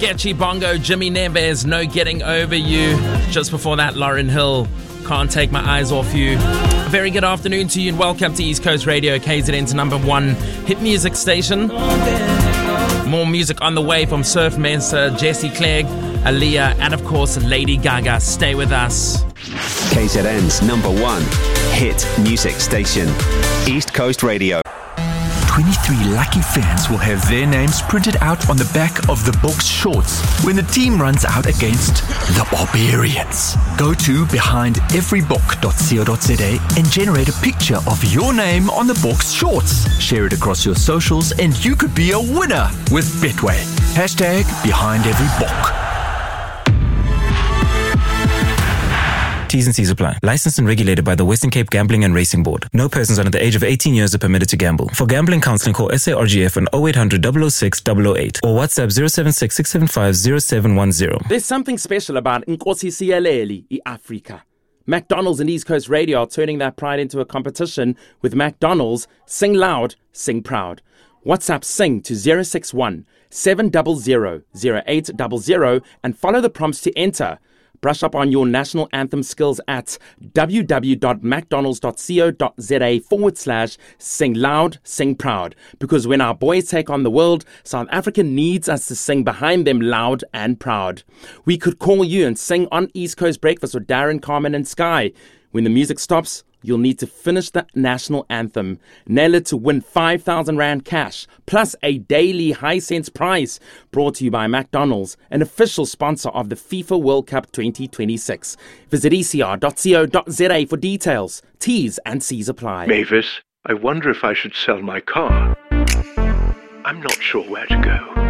Sketchy Bongo, Jimmy Neves, No Getting Over You. Just before that, Lauryn Hill, Can't Take My Eyes Off You. A very good afternoon to you and welcome to East Coast Radio, KZN's #1 hit music station. More music on the way from Surf Mensa, Jesse Clegg, Aaliyah, and of course Lady Gaga. Stay with us. KZN's #1 hit music station, East Coast Radio. 23 lucky fans will have their names printed out on the back of the box shorts when the team runs out against the Barbarians. Go to behindevrybook.co.za and generate a picture of your name on the box shorts. Share it across your socials and you could be a winner with Betway. #BehindEveryBook. T's and C's apply. Licensed and regulated by the Western Cape Gambling and Racing Board. No persons under the age of 18 years are permitted to gamble. For gambling counseling, call SARGF on 0800 006 008 or WhatsApp 076 675 0710. There's something special about Nkosi Sialeli in Africa. McDonald's and East Coast Radio are turning that pride into a competition with McDonald's Sing Loud, Sing Proud. WhatsApp Sing to 061 700 0800 and follow the prompts to enter. Brush up on your national anthem skills at www.mcdonalds.co.za/sing loud, sing proud. Because when our boys take on the world, South Africa needs us to sing behind them loud and proud. We could call you and sing on East Coast Breakfast with Darren, Carmen and Sky. When the music stops, you'll need to finish the national anthem. Nail it to win 5,000 Rand cash, plus a daily high cents prize. Brought to you by McDonald's, an official sponsor of the FIFA World Cup 2026. Visit ecr.co.za for details. T's and C's apply. Mavis, I wonder if I should sell my car. I'm not sure where to go.